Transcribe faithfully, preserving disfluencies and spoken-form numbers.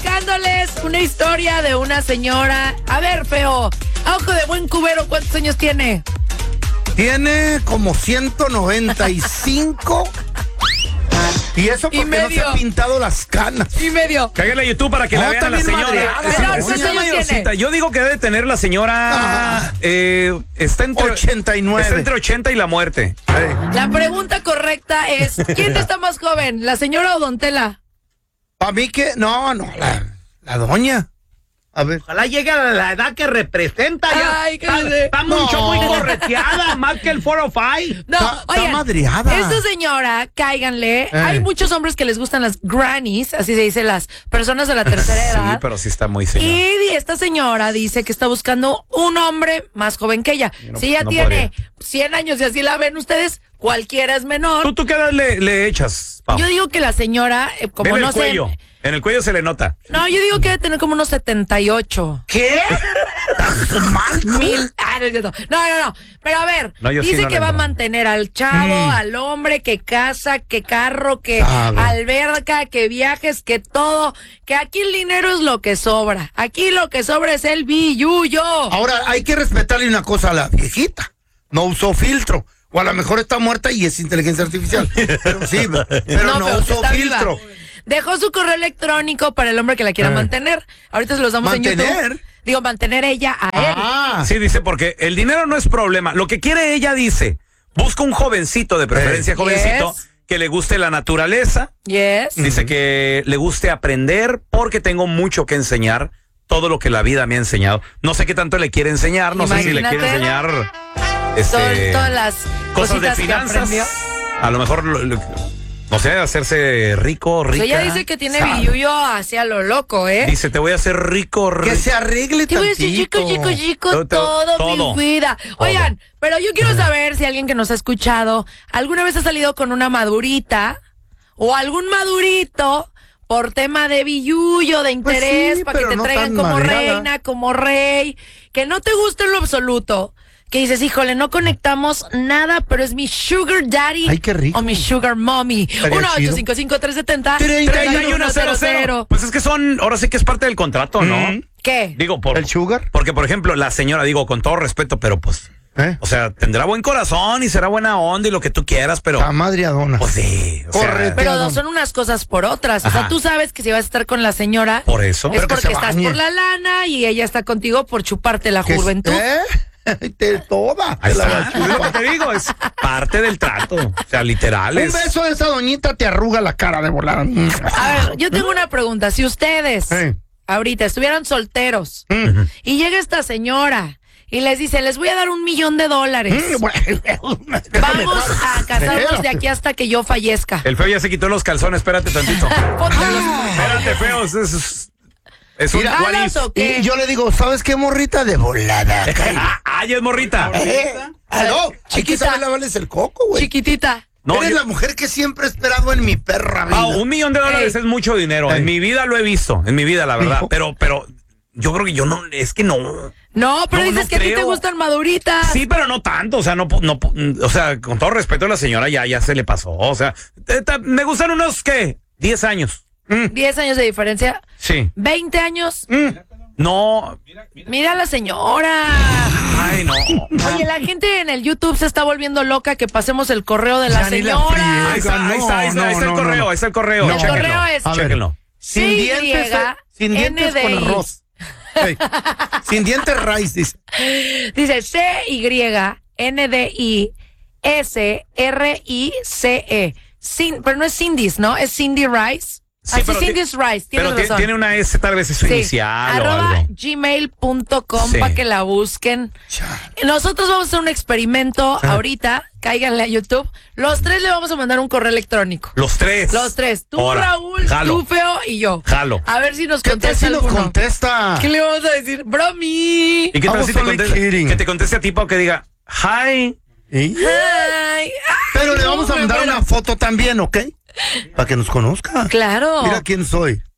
platicándoles una historia de una señora. A ver, feo, a ojo de buen cubero, ¿cuántos años tiene? Tiene como ciento noventa y cinco. Y eso porque no se ha pintado las canas. Y medio. Cáigale a YouTube para que No, la vean a la también señora. madreada, Es- no, es ¿cuántos una años mayorcita. tiene? Yo digo que debe tener la señora. Ah. eh, está entre ochenta y nueve. Está entre ochenta y la muerte. La pregunta correcta es, ¿quién está más joven, la señora o Don Tela? Para mí que. No, no, la, la doña. A ver. Ojalá llegue a la edad que representa. Ya. Ay, qué está, sé. está mucho, No. muy correteada, más que el cuatro oh cinco. No, Está- está oigan, madreada. esta señora, cáiganle, Eh. hay muchos hombres que les gustan las grannies, así se dice, las personas de la tercera edad. Sí, pero sí está muy señor. Y esta señora dice que está buscando un hombre más joven que ella. no- si ella no tiene cien años y así la ven ustedes, cualquiera es menor. ¿Tú, tú qué edad le, le echas, Pau? Yo digo que la señora, eh, como Vele no el sé. cuello. En el cuello se le nota. No, yo digo que debe tener como unos setenta y ocho. ¿Qué? Mil. Ah, no, es cierto. no, no, no. Pero a ver, No, yo sí dice no que le va a entro. mantener al chavo, al hombre, que casa, que carro, que Sabe. alberca, que viajes, que todo. Que aquí el dinero es lo que sobra. Aquí lo que sobra es el billuyo. Ahora, hay que respetarle una cosa a la viejita. No usó filtro. O a lo mejor está muerta y es inteligencia artificial. Pero sí, pero no, pero usó está viva. filtro. Dejó su correo electrónico para el hombre que la quiera Eh. mantener. Ahorita se los damos en ¿Mantener? YouTube. Digo, mantener ella a él. Ah, Sí, dice, porque el dinero no es problema. Lo que quiere ella, dice, busca un jovencito, de preferencia Eh. jovencito, Yes. que le guste la naturaleza. Yes. Dice que le guste aprender porque tengo mucho que enseñar, todo lo que la vida me ha enseñado. No sé qué tanto le quiere enseñar, no sé si le Imagínate. quiere enseñar Todo- este, todas las cosas de cositas que finanzas. aprendió. A lo mejor, lo- lo- no sé, hacerse rico, rica. Pues ella dice que tiene sabe. billuyo hacia lo loco, ¿eh? Dice, te voy a hacer rico, rico. que se arregle Te voy a decir chico, tantito. chico, chico, Todo, todo, todo, mi vida. Oigan, pero yo quiero saber si alguien que nos ha escuchado alguna vez ha salido con una madurita o algún madurito por tema de billuyo, de Pues interés, sí, para que pero te no traigan tan como madreada. reina, como rey, que no te gusta en lo absoluto. Que dices, híjole, no conectamos nada, pero es mi sugar daddy Ay, qué rico. o mi sugar mommy. Estaría uno ocho chido. cinco cinco, tres siete cero, treinta y uno cero cero. Pues es que son, ahora sí que es parte del contrato, ¿no? Mm. ¿Qué? Digo, por, ¿El sugar? Porque, por ejemplo, la señora, digo, con todo respeto, pero pues, ¿Eh? o sea, tendrá buen corazón y será buena onda y lo que tú quieras, pero, La madreadona. pues sí, o sea, Correcto. Pero Adam. son unas cosas por otras. O sea, Ajá. tú sabes que si vas a estar con la señora, por eso. es Pero que porque se estás bañe. por la lana y ella está contigo por chuparte la Que- juventud. ¿Eh? De toda. Ahí Te la está. bachura. Es lo que te digo, es parte del trato. O sea, literal. Un es- beso de esa doñita te arruga la cara de volada. A ver, yo tengo una pregunta. Si ustedes Eh. ahorita estuvieran solteros Mm. y llega esta señora y les dice, les voy a dar un millón de dólares. Mm, bueno. Vamos a casarnos de aquí hasta que yo fallezca. El feo ya se quitó los calzones, espérate tantito. Póntelos. Espérate, feo, es, es, es un Mira, guariz. ¿Jalas o qué? Y yo le digo, ¿sabes qué, morrita? De volada. Ay, es morrita. ¿Eh? ¿Aló? Hay que Chiquita. saber lavarles el coco, güey. Chiquitita. No, Eres yo- la mujer que siempre he esperado en mi perra vida. Ah, un millón de dólares Ey. es mucho dinero. Ey. En mi vida lo he visto, en mi vida, la verdad. Hijo. Pero, pero, yo creo que yo no, es que no. No, pero No, dices no que a ti te creo. gustan maduritas. Sí, pero no tanto, o sea, no, no, o sea, con todo respeto a la señora ya, ya se le pasó, o sea, te- te- me gustan unos, ¿qué? diez años. diez años de diferencia. Sí. veinte años. No, Mira a la señora. ay, no. Oye, la gente en el YouTube se está volviendo loca que pasemos el correo de la Ya ni la señora. friega. Ahí está, ahí está, ahí está, No, ahí está el no, correo, no. ahí está el correo. No. El Chéquenlo. correo es- A ver, Chéquenlo. sin C Y dientes, eh, sin dientes N D I. con arroz. Ey, sin dientes rice, dice. Dice C Y N D I S R I C E. Sin, pero no es Cindy's, ¿no? Es Cindy Rice. Sí, Así pero ti- Cindy's Rice, tienes Pero ti- razón. tiene una S, tal vez es su Sí, inicial o arroba algo. gmail punto com Sí. para que la busquen. Nosotros vamos a hacer un experimento ahorita, cáiganle a YouTube. Los tres le vamos a mandar un correo electrónico. Los tres. Los tres, tú Ahora, Raúl, jalo. tú Feo y yo. Jalo. A ver si nos ¿Qué tal contesta si nos alguno. contesta? ¿Qué le vamos a decir? Bromi. ¿Y qué I tal was si te only conteste, kidding. que te conteste a ti o que diga, hi? ¿Eh? Ay, Pero ay, le no, vamos a me mandar muero. una foto también, ¿ok? Para que nos conozca. Claro. Mira quién soy.